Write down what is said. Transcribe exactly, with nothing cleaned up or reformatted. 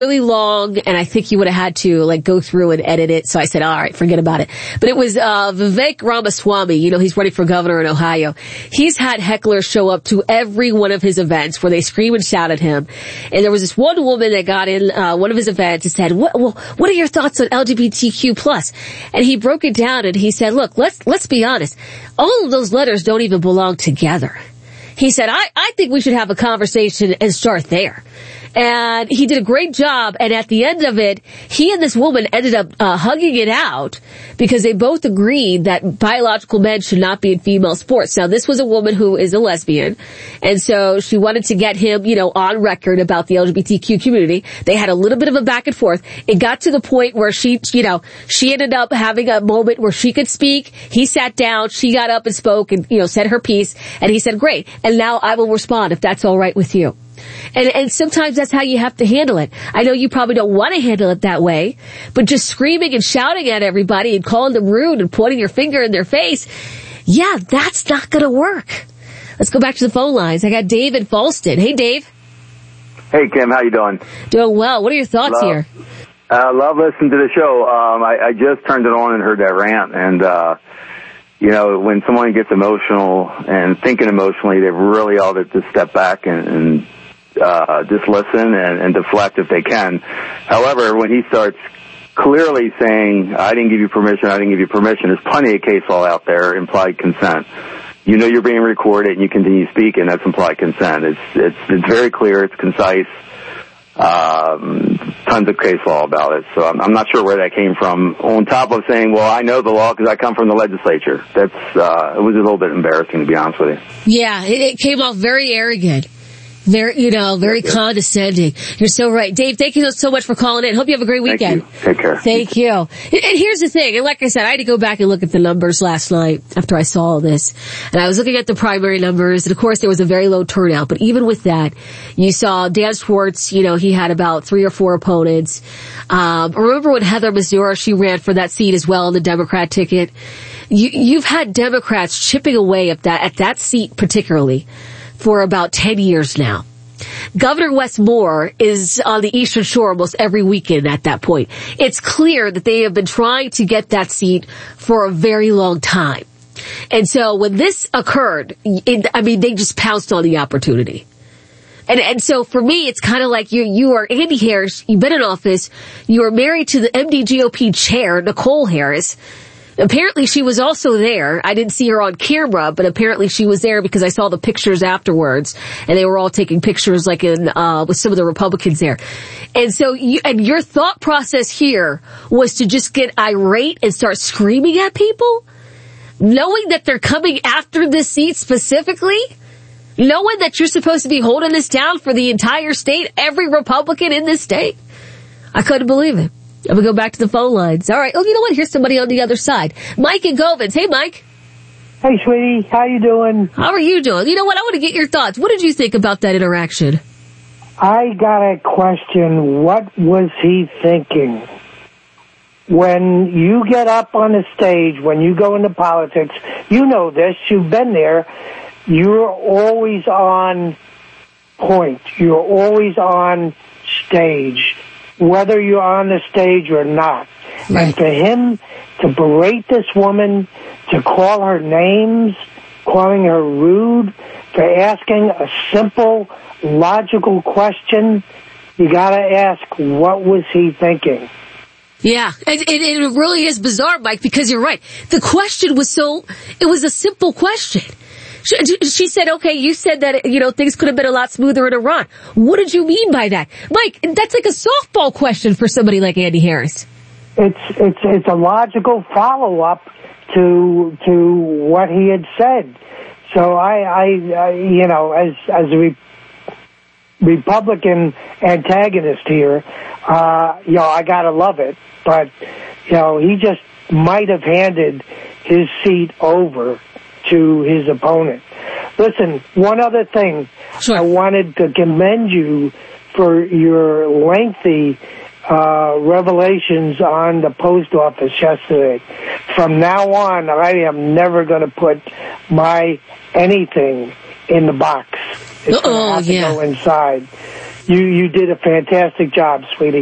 really long, and I think he would have had to like go through and edit it. So I said, all right, forget about it. But it was uh Vivek Ramaswamy. You know, he's running for governor in Ohio. He's had hecklers show up to every one of his events where they scream and shout at him. And there was this one woman that got in uh one of his events and said, "What? Well, what are your thoughts on L G B T Q plus?" And he broke it down and he said, "Look, let's let's be honest. All of those letters don't even belong together." He said, I, I think we should have a conversation and start there. And he did a great job, and at the end of it, he and this woman ended up uh, hugging it out because they both agreed that biological men should not be in female sports. Now, this was a woman who is a lesbian, and so she wanted to get him, you know, on record about the L G B T Q community. They had a little bit of a back and forth. It got to the point where she, you know, she ended up having a moment where she could speak. He sat down, she got up and spoke and, you know, said her piece, and he said, great, and now I will respond if that's all right with you. And, and sometimes that's how you have to handle it. I know you probably don't want to handle it that way, but just screaming and shouting at everybody and calling them rude and pointing your finger in their face, yeah, that's not going to work. Let's go back to the phone lines. I got Dave in Falston. Hey, Dave. Hey, Kim. How you doing? Doing well. What are your thoughts love, here? uh, love listening to the show. Um, I, I just turned it on and heard that rant, and uh, you know, when someone gets emotional and thinking emotionally, they really ought to just step back and, and uh, just listen and, and deflect if they can. However, when he starts clearly saying, I didn't give you permission, I didn't give you permission, there's plenty of case law out there, implied consent. You know you're being recorded and you continue speaking, that's implied consent. It's, it's, it's very clear, it's concise. Um, tons of case law about it, so I'm, I'm not sure where that came from. On top of saying, well, I know the law because I come from the legislature. That's, uh, it was a little bit embarrassing, to be honest with you. Yeah, it, it came off very arrogant. Very, you know, very yeah, condescending. You're so right. Dave, thank you so much for calling in. Hope you have a great weekend. Thank you. Take care. Thank you. And here's the thing, and like I said, I had to go back and look at the numbers last night after I saw all this. And I was looking at the primary numbers, and of course there was a very low turnout. But even with that, you saw Dan Schwartz, you know, he had about three or four opponents. Um, remember when Heather Mazur, she ran for that seat as well on the Democrat ticket? You, you've had Democrats chipping away at that, at that seat particularly, for about ten years now. Governor Wes Moore is on the Eastern Shore almost every weekend at that point. It's clear that they have been trying to get that seat for a very long time. And so when this occurred, it, I mean, they just pounced on the opportunity. And, and so for me, it's kind of like you, you are Andy Harris, you've been in office, you are married to the M D G O P chair, Nicole Harris. Apparently she was also there. I didn't see her on camera, but apparently she was there because I saw the pictures afterwards, and they were all taking pictures like in, uh, with some of the Republicans there. And so you, and your thought process here was to just get irate and start screaming at people, knowing that they're coming after this seat specifically, knowing that you're supposed to be holding this down for the entire state, every Republican in this state. I couldn't believe it. I'm going to go back to the phone lines. All right. Oh, you know what? Here's somebody on the other side. Mike in Govins. Hey, Mike. Hey, sweetie. How you doing? How are you doing? You know what? I want to get your thoughts. What did you think about that interaction? I got a question. What was he thinking? When you get up on the stage, when you go into politics, you know this. You've been there. You're always on point. You're always on stage, whether you're on the stage or not. Right. And for him to berate this woman, to call her names, calling her rude, for asking a simple, logical question, you gotta ask, what was he thinking? Yeah, and, and it really is bizarre, Mike, because you're right. The question was so, it was a simple question. She, she said, okay, you said that, you know, things could have been a lot smoother in Iran. What did you mean by that? Mike, that's like a softball question for somebody like Andy Harris. It's, it's, it's a logical follow-up to, to what he had said. So I, I, I you know, as, as a re- Republican antagonist here, uh, you know, I gotta love it. But, you know, he just might have handed his seat over to his opponent. Listen, one other thing. Sure. I wanted to commend you for your lengthy uh revelations on the post office yesterday. From now on, I am never going to put my anything in the box. It's going to have to yeah. go inside. You you did a fantastic job, sweetie.